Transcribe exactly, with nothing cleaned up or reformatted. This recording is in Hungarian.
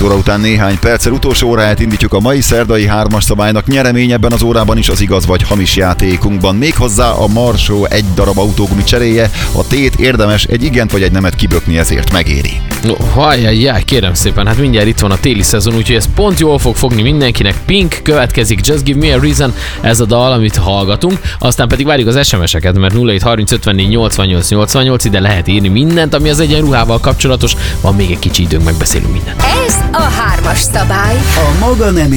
óra után néhány perccel utolsó óráját indítjuk a mai szerdai hármas szabálynak. Nyeremény ebben az órában is az igaz vagy hamis játékunkban. Méghozzá a Marsó egy darab autógumi cseréje. A tét érdemes egy igent vagy egy nemet kibökni, ezért megéri. No, hajjajjaj, kérem szépen, hát mindjárt itt van a téli szezon, úgyhogy ez pont jól fog fogni mindenkinek. Pink következik, Just Give Me a Reason, ez a dal, amit hallgatunk. Aztán pedig várjuk az es em es-eket, mert nulla hét harminc ötvennégy nyolcvannyolc nyolcvannyolc, ide lehet írni mindent, ami az egyenruhával kapcsolatos. Van még egy kicsi időnk, megbeszélünk mindent. Ez a hármas szabály. A maga nem